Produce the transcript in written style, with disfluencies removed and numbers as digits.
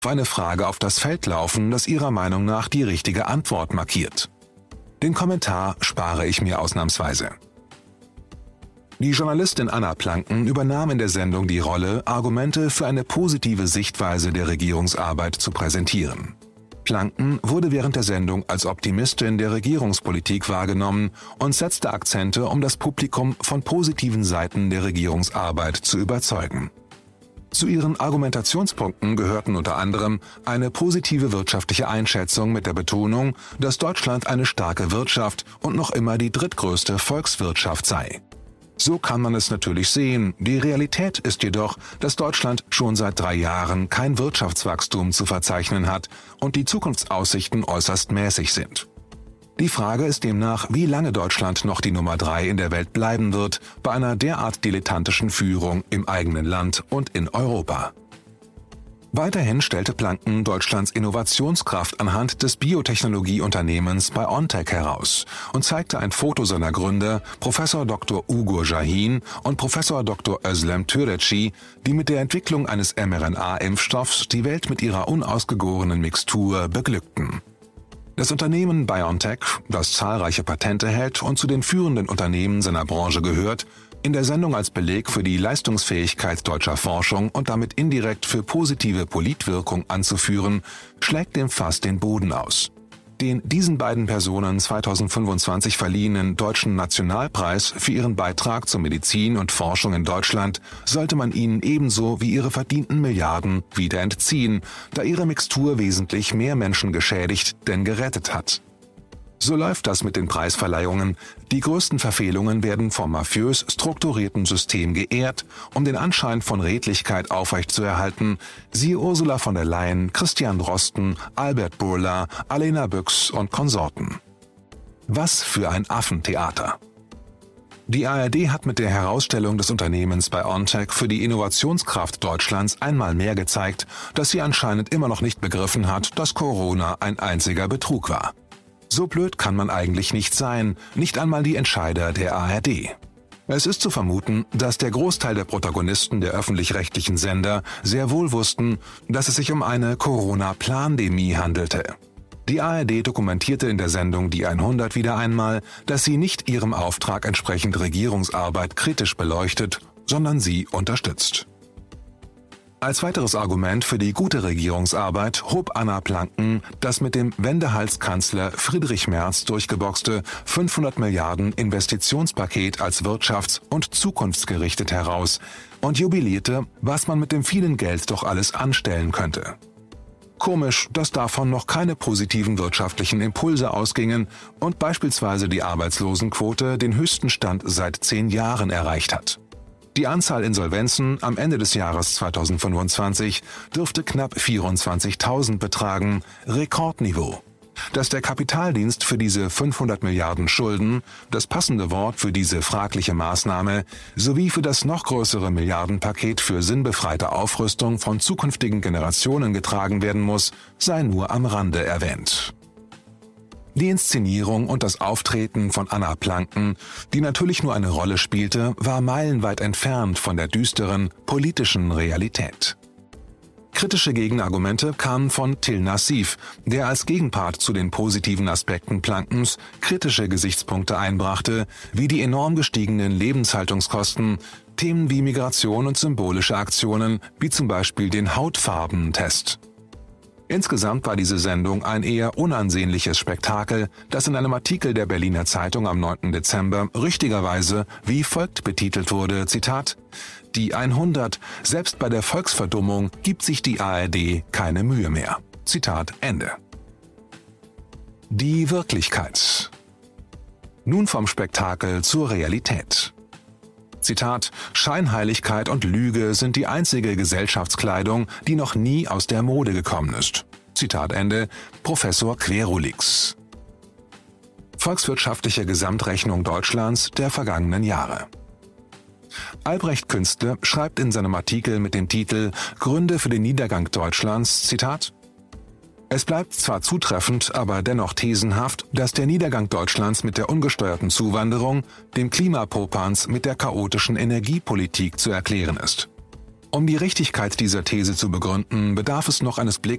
eine Frage auf das Feld laufen, das ihrer Meinung nach die richtige Antwort markiert. Den Kommentar spare ich mir ausnahmsweise. Die Journalistin Anna Planken übernahm in der Sendung die Rolle, Argumente für eine positive Sichtweise der Regierungsarbeit zu präsentieren. Planken wurde während der Sendung als Optimistin der Regierungspolitik wahrgenommen und setzte Akzente, um das Publikum von positiven Seiten der Regierungsarbeit zu überzeugen. Zu ihren Argumentationspunkten gehörten unter anderem eine positive wirtschaftliche Einschätzung mit der Betonung, dass Deutschland eine starke Wirtschaft und noch immer die drittgrößte Volkswirtschaft sei. So kann man es natürlich sehen, die Realität ist jedoch, dass Deutschland schon seit 3 Jahren kein Wirtschaftswachstum zu verzeichnen hat und die Zukunftsaussichten äußerst mäßig sind. Die Frage ist demnach, wie lange Deutschland noch die Nummer 3 in der Welt bleiben wird, bei einer derart dilettantischen Führung im eigenen Land und in Europa. Weiterhin stellte Planken Deutschlands Innovationskraft anhand des Biotechnologieunternehmens BioNTech heraus und zeigte ein Foto seiner Gründer, Professor Dr. Ugur Şahin und Professor Dr. Özlem Türeci, die mit der Entwicklung eines mRNA-Impfstoffs die Welt mit ihrer unausgegorenen Mixtur beglückten. Das Unternehmen BioNTech, das zahlreiche Patente hält und zu den führenden Unternehmen seiner Branche gehört, in der Sendung als Beleg für die Leistungsfähigkeit deutscher Forschung und damit indirekt für positive Politwirkung anzuführen, schlägt dem Fass den Boden aus. Den diesen beiden Personen 2025 verliehenen Deutschen Nationalpreis für ihren Beitrag zur Medizin und Forschung in Deutschland sollte man ihnen ebenso wie ihre verdienten Milliarden wieder entziehen, da ihre Mixtur wesentlich mehr Menschen geschädigt denn gerettet hat. So läuft das mit den Preisverleihungen. Die größten Verfehlungen werden vom mafiös strukturierten System geehrt, um den Anschein von Redlichkeit aufrechtzuerhalten. Siehe Ursula von der Leyen, Christian Drosten, Albert Bourla, Alena Büchs und Konsorten. Was für ein Affentheater! Die ARD hat mit der Herausstellung des Unternehmens BioNTech für die Innovationskraft Deutschlands einmal mehr gezeigt, dass sie anscheinend immer noch nicht begriffen hat, dass Corona ein einziger Betrug war. So blöd kann man eigentlich nicht sein, nicht einmal die Entscheider der ARD. Es ist zu vermuten, dass der Großteil der Protagonisten der öffentlich-rechtlichen Sender sehr wohl wussten, dass es sich um eine Corona-Plandemie handelte. Die ARD dokumentierte in der Sendung Die 100 wieder einmal, dass sie nicht ihrem Auftrag entsprechend Regierungsarbeit kritisch beleuchtet, sondern sie unterstützt. Als weiteres Argument für die gute Regierungsarbeit hob Anna Planken das mit dem Wendehalskanzler Friedrich Merz durchgeboxte 500 Milliarden Investitionspaket als wirtschafts- und zukunftsgerichtet heraus und jubilierte, was man mit dem vielen Geld doch alles anstellen könnte. Komisch, dass davon noch keine positiven wirtschaftlichen Impulse ausgingen und beispielsweise die Arbeitslosenquote den höchsten Stand seit 10 Jahren erreicht hat. Die Anzahl Insolvenzen am Ende des Jahres 2025 dürfte knapp 24.000 betragen, Rekordniveau. Dass der Kapitaldienst für diese 500 Milliarden Schulden, das passende Wort für diese fragliche Maßnahme, sowie für das noch größere Milliardenpaket für sinnbefreite Aufrüstung von zukünftigen Generationen getragen werden muss, sei nur am Rande erwähnt. Die Inszenierung und das Auftreten von Anna Planken, die natürlich nur eine Rolle spielte, war meilenweit entfernt von der düsteren politischen Realität. Kritische Gegenargumente kamen von Till Nassif, der als Gegenpart zu den positiven Aspekten Plankens kritische Gesichtspunkte einbrachte, wie die enorm gestiegenen Lebenshaltungskosten, Themen wie Migration und symbolische Aktionen, wie zum Beispiel den Hautfarbentest. Insgesamt war diese Sendung ein eher unansehnliches Spektakel, das in einem Artikel der Berliner Zeitung am 9. Dezember richtigerweise wie folgt betitelt wurde, Zitat: Die 100, selbst bei der Volksverdummung gibt sich die ARD keine Mühe mehr. Zitat Ende. Die Wirklichkeit. Nun vom Spektakel zur Realität. Zitat: Scheinheiligkeit und Lüge sind die einzige Gesellschaftskleidung, die noch nie aus der Mode gekommen ist. Zitat Ende, Professor Querulix. Volkswirtschaftliche Gesamtrechnung Deutschlands der vergangenen Jahre. Albrecht Künstler schreibt in seinem Artikel mit dem Titel Gründe für den Niedergang Deutschlands, Zitat: Es bleibt zwar zutreffend, aber dennoch thesenhaft, dass der Niedergang Deutschlands mit der ungesteuerten Zuwanderung, dem Klimapopanz mit der chaotischen Energiepolitik zu erklären ist. Um die Richtigkeit dieser These zu begründen, bedarf es noch eines Blicks